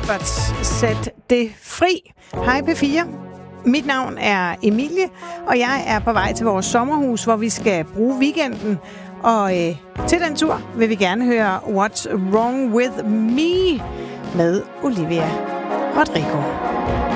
Albert, Sæt det fri. Hej P4. Mit navn er Emilie, og jeg er på vej til vores sommerhus, hvor vi skal bruge weekenden. Og til den tur vil vi gerne høre What's Wrong With Me med Olivia Rodrigo.